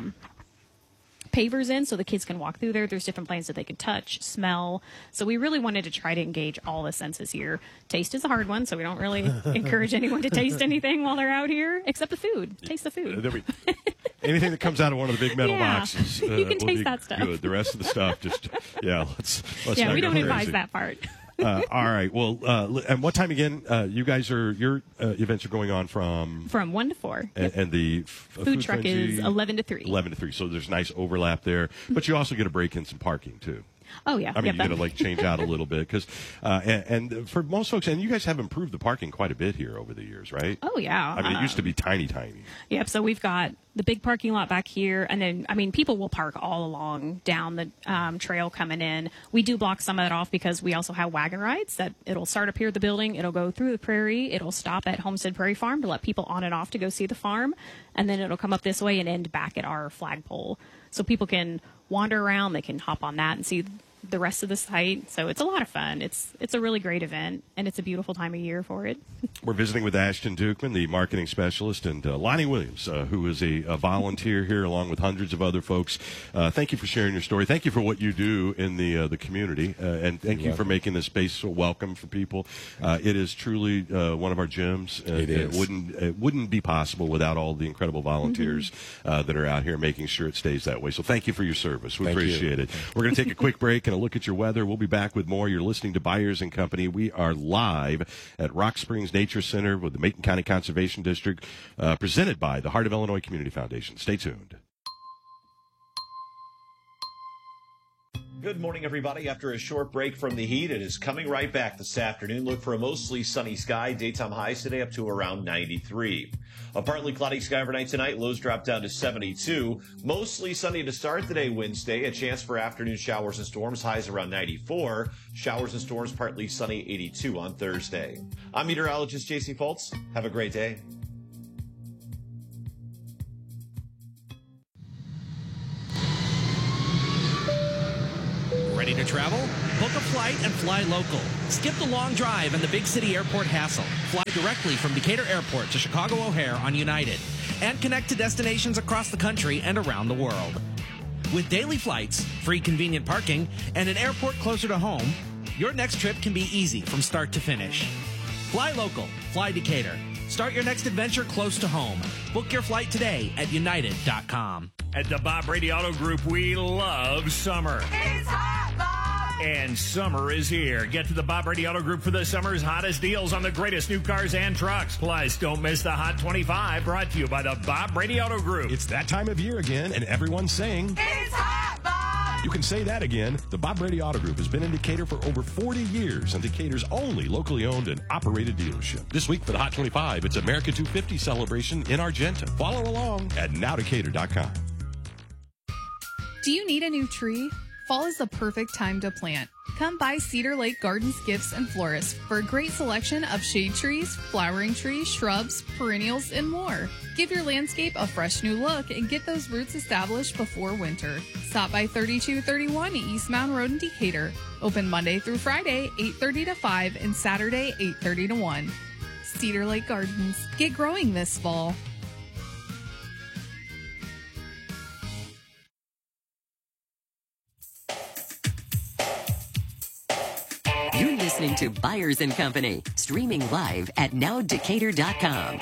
pavers in so the kids can walk through there. There's different plants that they can touch, smell. So we really wanted to try to engage all the senses here. Taste is a hard one, so we don't really encourage anyone to taste anything while they're out here, except the food. Taste the food. Anything that comes out of one of the big metal boxes. You can taste that stuff. Good. The rest of the stuff, just, let's yeah, not we go don't crazy. advise that part. All right. Well, and what time again? You guys your events are going on from 1 to 4. And the food truck Frenzy, is 11 to 3. 11 to 3. So there's nice overlap there, but you also get a break in some parking too. Oh, yeah. I mean, you got to change out a little bit because, and for most folks, and you guys have improved the parking quite a bit here over the years, right? Oh, yeah. I mean, it used to be tiny. Yep. So we've got the big parking lot back here, and then, I mean, people will park all along down the trail coming in. We do block some of that off because we also have wagon rides that it'll start up here at the building, it'll go through the prairie, it'll stop at Homestead Prairie Farm to let people on and off to go see the farm, and then it'll come up this way and end back at our flagpole. So people can wander around, they can hop on that and see the rest of the site. So it's a lot of fun. It's a really great event, and it's a beautiful time of year for it. We're visiting with Ashton Dukeman, the marketing specialist, and Lonnie Williams, who is a volunteer here along with hundreds of other folks. Thank you for sharing your story. Thank you for what you do in the community, and thank you for making this space so welcome for people. It is truly one of our gyms. It wouldn't be possible without all the incredible volunteers that are out here making sure it stays that way. So thank you for your service. We appreciate it. We're going to take a quick break and a look at your weather. We'll be back with more. You're listening to Byers and Company. We are live at Rock Springs Nature Center with the Macon County Conservation District, presented by the Heart of Illinois Community Foundation. Stay tuned. Good morning, everybody. After a short break from the heat, it is coming right back this afternoon. Look for a mostly sunny sky. Daytime highs today up to around 93. A partly cloudy sky overnight tonight. Lows drop down to 72. Mostly sunny to start the day Wednesday. A chance for afternoon showers and storms. Highs around 94. Showers and storms partly sunny 82 on Thursday. I'm meteorologist J.C. Foltz. Have a great day. Ready to travel? Book a flight and fly local. Skip the long drive and the big city airport hassle. Fly directly from Decatur Airport to Chicago O'Hare on United. And connect to destinations across the country and around the world. With daily flights, free convenient parking, and an airport closer to home, your next trip can be easy from start to finish. Fly local. Fly Decatur. Start your next adventure close to home. Book your flight today at United.com. At the Bob Brady Auto Group, we love summer. It's hot, Bob! And summer is here. Get to the Bob Brady Auto Group for the summer's hottest deals on the greatest new cars and trucks. Plus, don't miss the Hot 25, brought to you by the Bob Brady Auto Group. It's that time of year again, and everyone's saying, It's hot, Bob! You can say that again. The Bob Brady Auto Group has been in Decatur for over 40 years and Decatur's only locally owned and operated dealership. This week for the Hot 25, it's America 250 celebration in Argenta. Follow along at nowdecatur.com. Do you need a new tree? Fall is the perfect time to plant. Come by Cedar Lake Gardens Gifts and Florists for a great selection of shade trees, flowering trees, shrubs, perennials, and more. Give your landscape a fresh new look and get those roots established before winter. Stop by 3231 East Mountain Road in Decatur. Open Monday through Friday, 8:30 to 5, and Saturday, 8:30 to 1. Cedar Lake Gardens. Get growing this fall. You're listening to Byers and Company, streaming live at nowdecatur.com.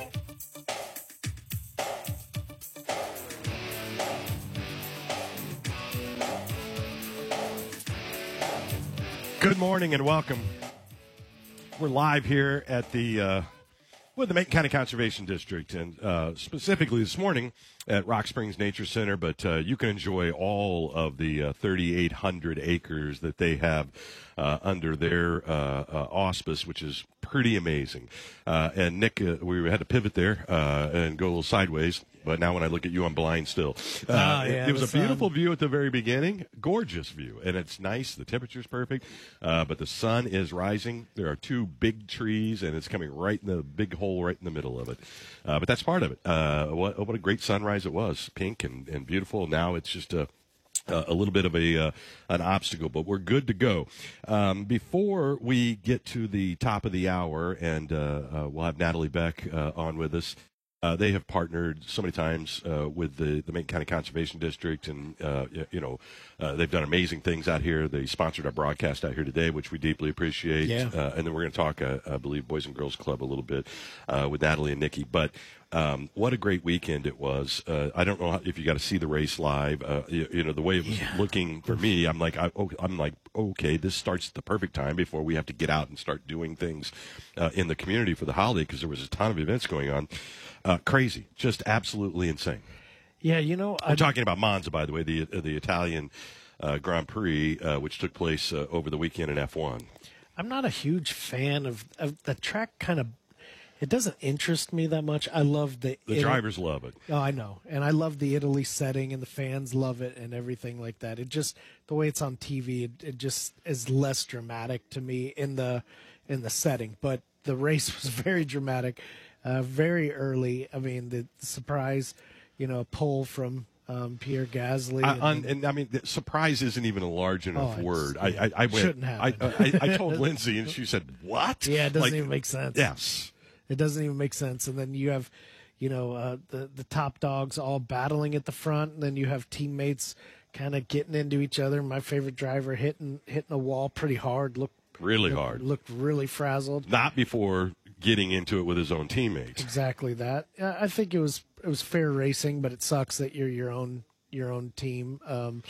Good morning and welcome. We're live here at the Macon County Conservation District, and specifically this morning at Rock Springs Nature Center. But you can enjoy all of the 3,800 acres that they have under their auspice, which is pretty amazing. And Nick, we had to pivot there and go a little sideways. But now when I look at you, I'm blind still. It was a beautiful view at the very beginning. Gorgeous view. And it's nice. The temperature's perfect. But the sun is rising. There are two big trees, and it's coming right in the big hole right in the middle of it. But that's part of it. What a great sunrise it was. Pink and beautiful. Now it's just a little bit of an obstacle, but we're good to go. Before we get to the top of the hour, and we'll have Natalie Beck on with us. They have partnered so many times with the Macon County Conservation District, and they've done amazing things out here. They sponsored our broadcast out here today, which we deeply appreciate. Yeah. And then we're going to talk, I believe, Boys and Girls Club a little bit with Natalie and Nikki. But what a great weekend it was. I don't know if you got to see the race live. The way it was looking for me, I'm like, okay, this starts the perfect time before we have to get out and start doing things in the community for the holiday, because there was a ton of events going on. Crazy, just absolutely insane. Yeah, I'm talking about Monza, by the way, the Italian Grand Prix, which took place over the weekend in F1. I'm not a huge fan of the track. It doesn't interest me that much. I love the drivers love it. Oh, I know, and I love the Italy setting, and the fans love it, and everything like that. It just, the way it's on TV, it just is less dramatic to me in the setting. But the race was very dramatic, very early. I mean, the surprise, pole from Pierre Gasly. And I mean, surprise isn't even a large enough word. I went. Shouldn't happen. I told Lindsay, and she said, "What?" Yeah, it doesn't even make sense. Yes, it doesn't even make sense. And then you have, the top dogs all battling at the front, and then you have teammates kind of getting into each other. My favorite driver hitting a wall pretty hard. Looked really frazzled. Not before getting into it with his own teammates. Exactly that. I think it was fair racing, but it sucks that you're your own team.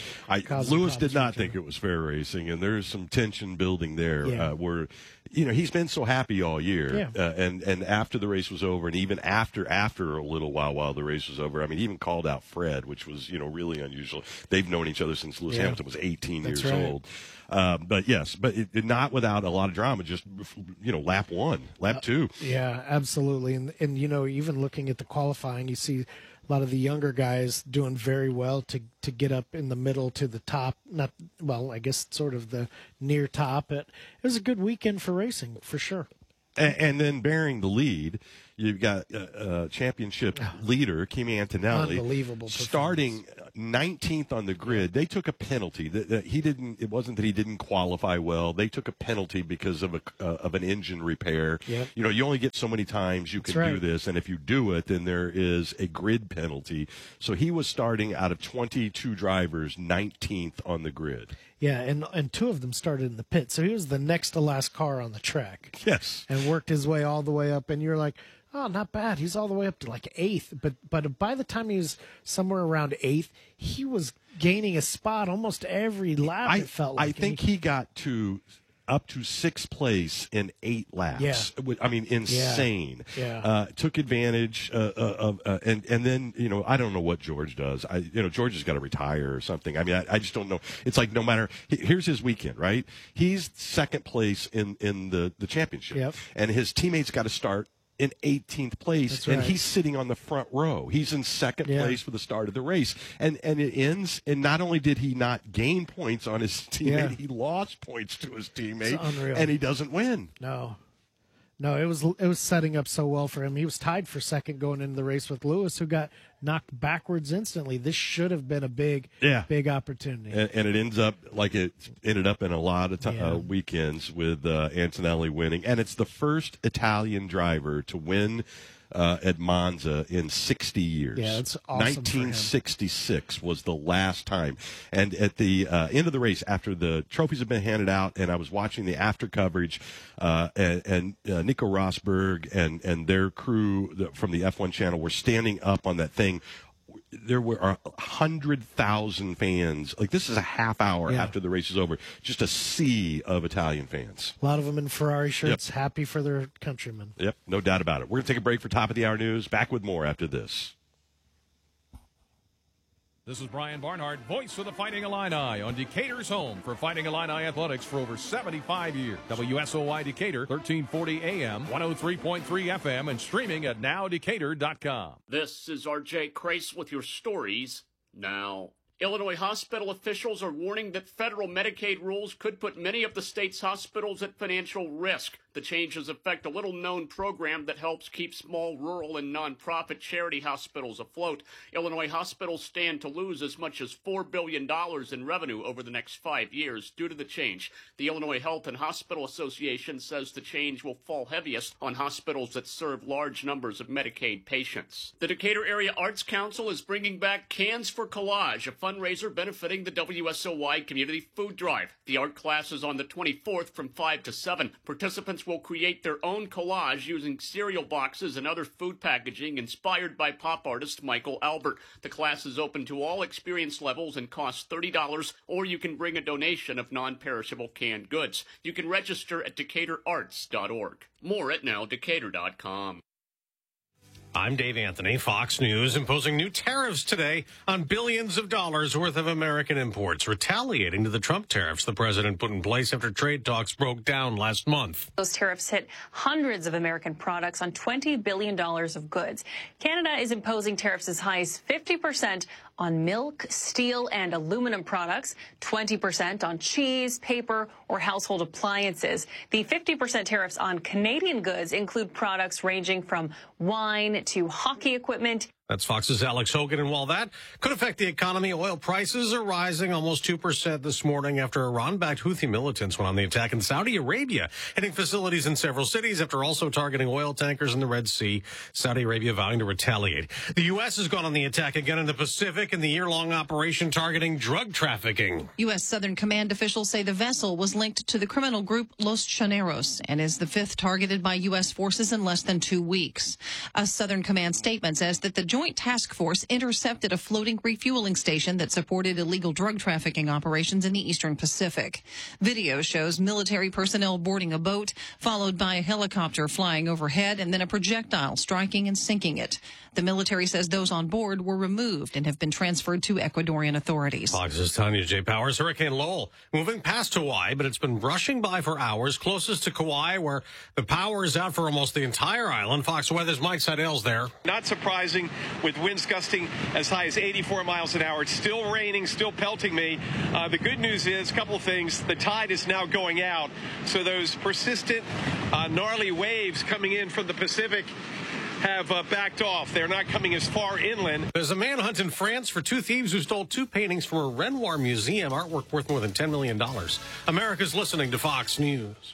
Lewis did not think it was fair racing, and there's some tension building there where, he's been so happy all year. Yeah. And after the race was over, and even after a little while the race was over, I mean, he even called out Fred, which was, really unusual. They've known each other since Lewis Hamilton was 18 years old. But not without a lot of drama, just, lap one, lap two. Yeah, absolutely. And even looking at the qualifying, you see a lot of the younger guys doing very well to get up in the middle to the top. I guess sort of the near top. It was a good weekend for racing, for sure. And then bearing the lead, you've got championship leader Kimi Antonelli, unbelievable, starting 19th on the grid. They took a penalty. It wasn't that he didn't qualify well. They took a penalty because of an engine repair. Yep. You only get so many times you can do this, and if you do it, then there is a grid penalty. So he was starting out of 22 drivers, 19th on the grid. Yeah, and two of them started in the pit, so he was the next to last car on the track. Yes, and worked his way all the way up, and you're like, oh, not bad. He's all the way up to like 8th, but by the time he was somewhere around 8th, he was gaining a spot almost every lap. It felt like. I think he got up to 6th place in 8 laps. Yeah. I mean, insane. Yeah. Took advantage of and then, I don't know what George does. George has got to retire or something. I mean, I just don't know. It's like no matter, here's his weekend, right? He's 2nd place in the championship. Yep. And his teammates got to start in 18th place. That's and right. he's sitting on the front row. He's in 2nd place for the start of the race. And it ends, and not only did he not gain points on his teammate, he lost points to his teammate, It's unreal. and he doesn't win. No, it was setting up so well for him. He was tied for 2nd going into the race with Lewis, who got knocked backwards instantly. This should have been a big opportunity. And it ends up like it ended up in a lot of weekends with Antonelli winning. And it's the first Italian driver to win at Monza in 60 years. Yeah, that's awesome. 1966 was the last time. And at the end of the race, after the trophies had been handed out, and I was watching the after coverage, and Nico Rosberg and their crew from the F1 channel were standing up on that thing. There were 100,000 fans. Like, this is a half hour after the race is over. Just a sea of Italian fans. A lot of them in Ferrari shirts, happy for their countrymen. Yep, no doubt about it. We're going to take a break for top of the hour news. Back with more after this. This is Brian Barnhart, voice of the Fighting Illini on Decatur's home for Fighting Illini athletics for over 75 years. WSOY Decatur, 1340 AM, 103.3 FM, and streaming at nowdecatur.com. This is R.J. Crace with your stories now. Illinois hospital officials are warning that federal Medicaid rules could put many of the state's hospitals at financial risk. The changes affect a little-known program that helps keep small rural and nonprofit charity hospitals afloat. Illinois hospitals stand to lose as much as $4 billion in revenue over the next 5 years due to the change. The Illinois Health and Hospital Association says the change will fall heaviest on hospitals that serve large numbers of Medicaid patients. The Decatur Area Arts Council is bringing back Cans for Collage, a fundraiser benefiting the WSOY Community Food Drive. The art class is on the 24th from 5 to 7. Participants will create their own collage using cereal boxes and other food packaging inspired by pop artist Michael Albert. The class is open to all experience levels and costs $30, or you can bring a donation of non-perishable canned goods. You can register at DecaturArts.org. More at nowdecatur.com. I'm Dave Anthony, Fox News, imposing new tariffs today on billions of dollars worth of American imports, retaliating to the Trump tariffs the president put in place after trade talks broke down last month. Those tariffs hit hundreds of American products on $20 billion of goods. Canada is imposing tariffs as high as 50% on milk, steel, and aluminum products, 20% on cheese, paper, or household appliances. The 50% tariffs on Canadian goods include products ranging from wine to hockey equipment. That's Fox's Alex Hogan. And while that could affect the economy, oil prices are rising almost 2% this morning after Iran-backed Houthi militants went on the attack in Saudi Arabia, hitting facilities in several cities after also targeting oil tankers in the Red Sea. Saudi Arabia vowing to retaliate. The U.S. has gone on the attack again in the Pacific in the year-long operation targeting drug trafficking. U.S. Southern Command officials say the vessel was linked to the criminal group Los Llaneros and is the fifth targeted by U.S. forces in less than 2 weeks. A Southern Command statement says that the Joint Task Force intercepted a floating refueling station that supported illegal drug trafficking operations in the Eastern Pacific. Video shows military personnel boarding a boat, followed by a helicopter flying overhead and then a projectile striking and sinking it. The military says those on board were removed and have been transferred to Ecuadorian authorities. Fox's Tanya J. Powers. Hurricane Lowell moving past Hawaii, but it's been brushing by for hours, closest to Kauai, where the power is out for almost the entire island. Fox Weather's Mike Seidel's there. Not surprising, with winds gusting as high as 84 miles an hour. It's still raining, still pelting me. The good news is, a couple of things. The tide is now going out, so those persistent, gnarly waves coming in from the Pacific have backed off. They're not coming as far inland. There's a manhunt in France for two thieves who stole 2 paintings from a Renoir museum, artwork worth more than $10 million. America's listening to Fox News.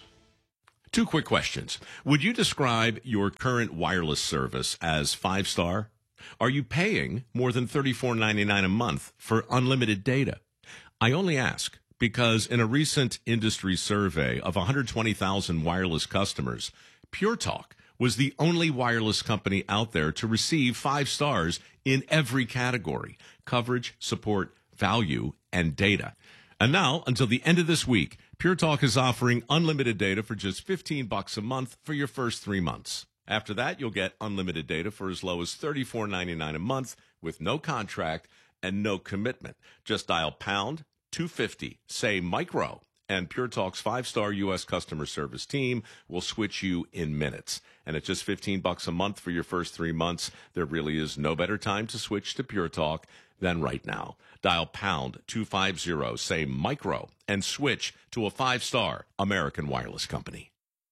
2 quick questions. Would you describe your current wireless service as 5-star? Are you paying more than $34.99 a month for unlimited data? I only ask because in a recent industry survey of 120,000 wireless customers, Pure Talk was the only wireless company out there to receive 5 stars in every category: coverage, support, value, and data. And now, until the end of this week, Pure Talk is offering unlimited data for just $15 a month for your first 3 months. After that, you'll get unlimited data for as low as $34.99 a month with no contract and no commitment. Just dial pound 250, say micro, and Pure Talk's 5-star U.S. customer service team will switch you in minutes. And at just $15 a month for your first 3 months, there really is no better time to switch to Pure Talk than right now. Dial pound 250, say micro, and switch to a 5-star American wireless company.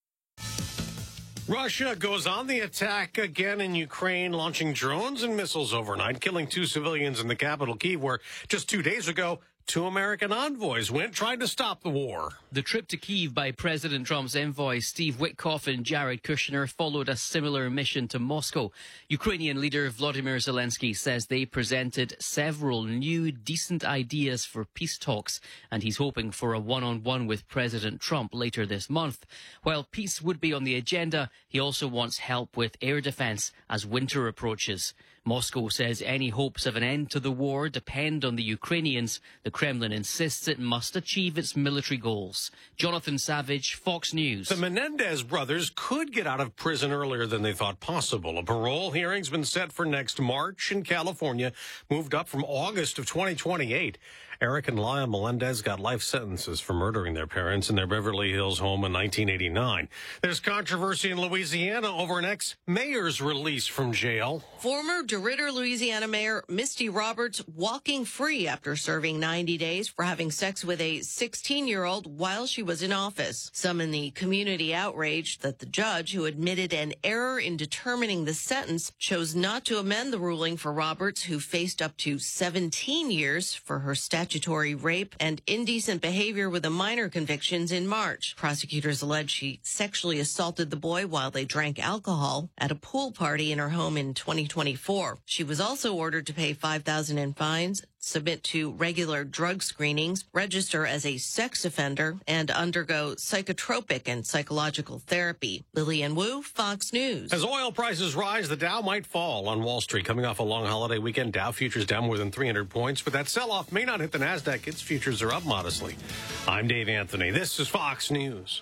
Russia goes on the attack again in Ukraine, launching drones and missiles overnight, killing 2 civilians in the capital, Kyiv, where just 2 days ago, 2 American envoys went trying to stop the war. The trip to Kyiv by President Trump's envoys Steve Witkoff and Jared Kushner followed a similar mission to Moscow. Ukrainian leader Volodymyr Zelensky says they presented several new, decent ideas for peace talks, and he's hoping for a one-on-one with President Trump later this month. While peace would be on the agenda, he also wants help with air defense as winter approaches. Moscow says any hopes of an end to the war depend on the Ukrainians. The Kremlin insists it must achieve its military goals. Jonathan Savage, Fox News. The Menendez brothers could get out of prison earlier than they thought possible. A parole hearing's been set for next March in California, moved up from August of 2028. Eric and Lyle Melendez got life sentences for murdering their parents in their Beverly Hills home in 1989. There's controversy in Louisiana over an ex-mayor's release from jail. Former DeRidder, Louisiana Mayor Misty Roberts walking free after serving 90 days for having sex with a 16-year-old while she was in office. Some in the community outraged that the judge, who admitted an error in determining the sentence, chose not to amend the ruling for Roberts, who faced up to 17 years for her statutory rape and indecent behavior with a minor convictions in March. Prosecutors allege she sexually assaulted the boy while they drank alcohol at a pool party in her home in 2024. She was also ordered to pay $5,000 in fines, submit to regular drug screenings, register as a sex offender, and undergo psychotropic and psychological therapy. Lillian Wu, Fox News. As oil prices rise, the Dow might fall on Wall Street. Coming off a long holiday weekend, Dow futures down more than 300 points, but that sell-off may not hit the NASDAQ. Its futures are up modestly. I'm Dave Anthony. This is Fox News.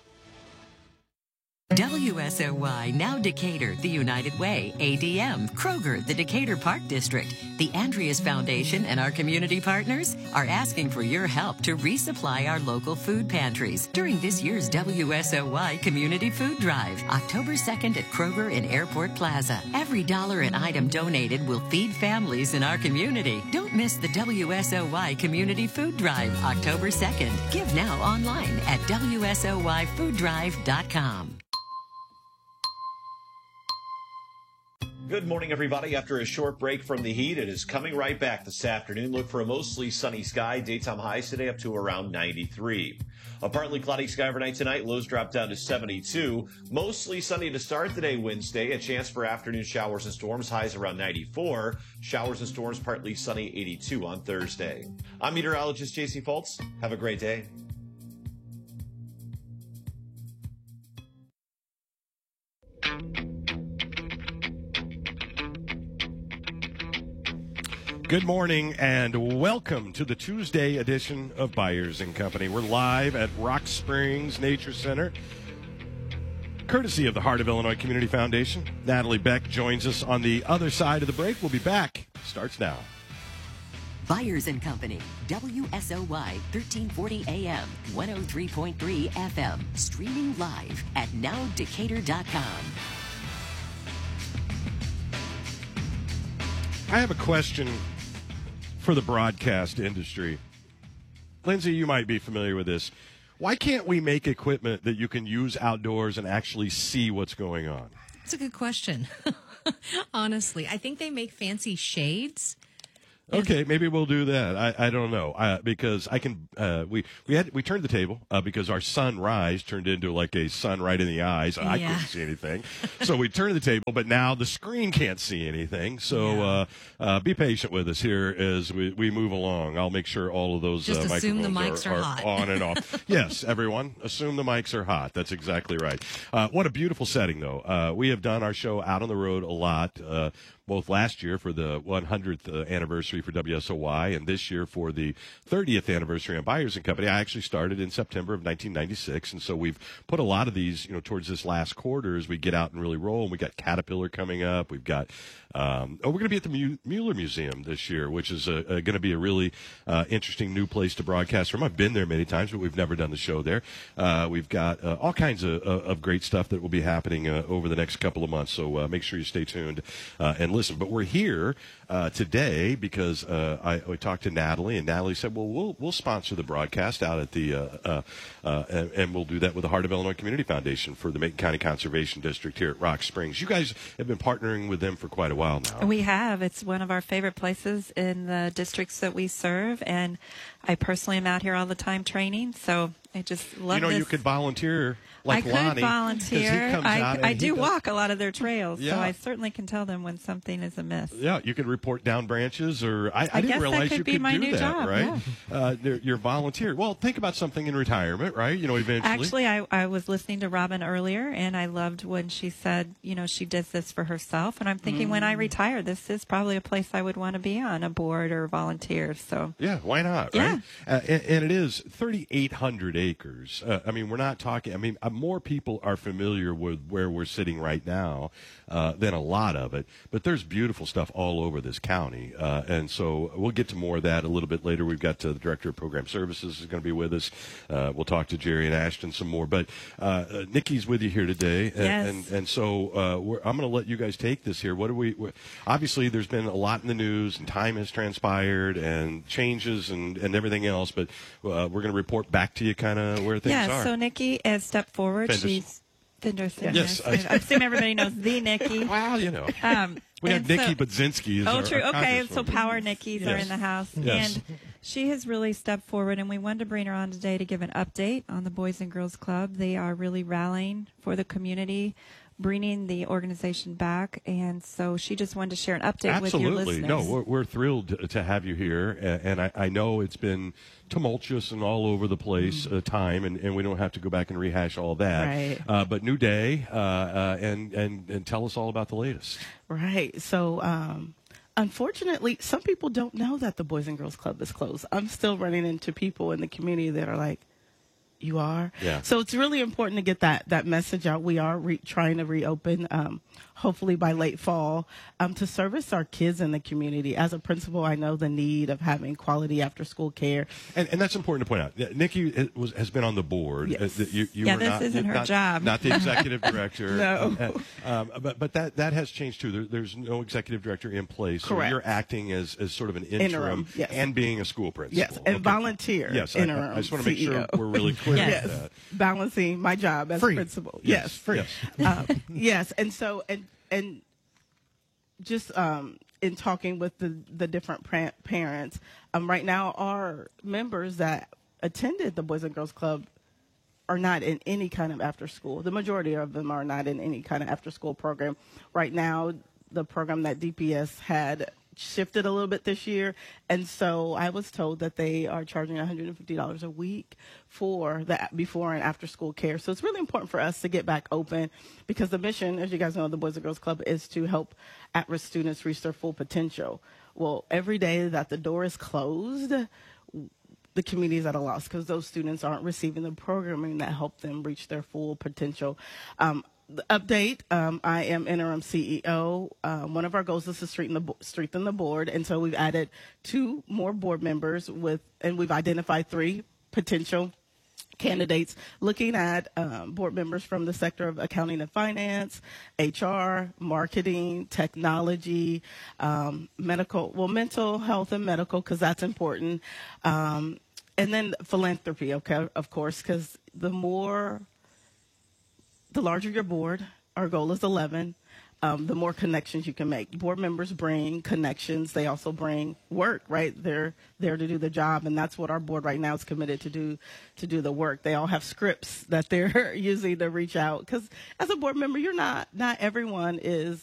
WSOY, now Decatur, the United Way, ADM, Kroger, the Decatur Park District, the Andreas Foundation, and our community partners are asking for your help to resupply our local food pantries during this year's WSOY Community Food Drive, October 2nd at Kroger in Airport Plaza. Every dollar an item donated will feed families in our community. Don't miss the WSOY Community Food Drive, October 2nd. Give now online at WSOYFoodDrive.com. Good morning, everybody. After a short break from the heat, it is coming right back this afternoon. Look for a mostly sunny sky. Daytime highs today up to around 93. A partly cloudy sky overnight tonight. Lows drop down to 72. Mostly sunny to start today, Wednesday. A chance for afternoon showers and storms. Highs around 94. Showers and storms partly sunny, 82 on Thursday. I'm meteorologist J.C. Fultz. Have a great day. Good morning and welcome to the Tuesday edition of Byers & Company. We're live at Rock Springs Nature Center, courtesy of the Heart of Illinois Community Foundation. Natalie Beck joins us on the other side of the break. We'll be back. Starts now. Byers & Company, WSOY 1340 AM, 103.3 FM, streaming live at nowdecatur.com. I have a question for the broadcast industry. Lindsay, you might be familiar with this. Why can't we make equipment that you can use outdoors and actually see what's going on? That's a good question. Honestly, I think they make fancy shades. Okay, maybe we'll do that. I don't know because I can. We turned the table because our sunrise turned into like a sun right in the eyes. I couldn't see anything, so we turned the table. But now the screen can't see anything. So be patient with us here as we move along. I'll make sure all of those just assume the microphones mics are hot. On and off. Yes, everyone, assume the mics are hot. That's exactly right. What a beautiful setting, though. We have done our show out on the road a lot. Both last year for the 100th anniversary for WSOY and this year for the 30th anniversary on Byers & Company. I actually started in September of 1996, and so we've put a lot of these, towards this last quarter as we get out and really roll. And we got Caterpillar coming up. We've got, we're going to be at the Mueller Museum this year, which is going to be a really interesting new place to broadcast from. I've been there many times, but we've never done the show there. We've got all kinds of great stuff that will be happening over the next couple of months. So make sure you stay tuned and listen. But we're here today because we talked to Natalie, and Natalie said, "Well, we'll sponsor the broadcast out at the and we'll do that with the Heart of Illinois Community Foundation for the Macon County Conservation District here at Rock Springs." You guys have been partnering with them for quite a while now. We have. It's one of our favorite places in the districts that we serve, and I personally am out here all the time training, so I just love this. You could volunteer like Lonnie. I could volunteer. I do walk a lot of their trails, Yeah. so I certainly can tell them when something is amiss. Yeah, you could report down branches, or I didn't guess realize that could you be could my do new that, job, right? Yeah. You're volunteer. Well, think about something in retirement, right? Eventually. Actually, I was listening to Robin earlier, and I loved when she said, she does this for herself. And I'm thinking, when I retire, this is probably a place I would want to be on a board or volunteer. So yeah, why not? Yeah. Right? And it is 3,800 acres. We're not talking. More people are familiar with where we're sitting right now than a lot of it. But there's beautiful stuff all over this county, and so we'll get to more of that a little bit later. We've got the Director of Program Services is going to be with us. We'll talk to Jerry and Ashton some more. But Nikki's with you here today, and so I'm going to let you guys take this here. What are we? Obviously, there's been a lot in the news, and time has transpired, and changes, and everything else. But we're going to report back to you kind of where things are. So Nikki has stepped forward. Fenders. She's Fenderson. Yes. I assume everybody knows the Nikki. Well, we have Nikki Budzinski. True. Okay, so Power Nickies are in the house. Yes. And she has really stepped forward, and we wanted to bring her on today to give an update on the Boys and Girls Club. They are really rallying for the community, bringing the organization back, and so she just wanted to share an update with your listeners. No, we're thrilled to have you here, and I know it's been tumultuous and all over the place time, and we don't have to go back and rehash all that. Right. But new day, and tell us all about the latest. Right. So, unfortunately, some people don't know that the Boys and Girls Club is closed. I'm still running into people in the community that are like, "You are?" Yeah. So it's really important to get that message out. We are trying to reopen, hopefully by late fall, to service our kids in the community. As a principal, I know the need of having quality after-school care. And that's important to point out. Nikki has been on the board. Yes. You Yeah, were this not, isn't her not, job. Not the executive director. No. But that has changed, too. There's no executive director in place. Correct. So you're acting as sort of an interim Yes. and being a school principal. Yes, and volunteer Yes, interim I just want to make sure CEO. we're really clear Yes. with that. Balancing my job as Free. a principal. Yes, free. Yes. Yes. And so, and just in talking with the different parents, right now our members that attended the Boys and Girls Club are not in any kind of after school. The majority of them are not in any kind of after school program. Right now, the program that DPS had shifted a little bit this year, and so I was told that they are charging $150 a week for the before and after school care. So it's really important for us to get back open, because the mission, as you guys know, the Boys and Girls Club is to help at-risk students reach their full potential. Well, every day that the door is closed, the community is at a loss, because those students aren't receiving the programming that help them reach their full potential. The update, I am interim CEO. One of our goals is to strengthen the board, and so we've added 2 more board members and we've identified 3 potential candidates, looking at board members from the sector of accounting and finance, HR, marketing, technology, mental health and medical, because that's important, and then philanthropy, okay, of course, because the larger your board, our goal is 11, the more connections you can make. Board members bring connections. They also bring work, right? They're there to do the job, and that's what our board right now is committed to do the work. They all have scripts that they're using to reach out, because as a board member, not everyone is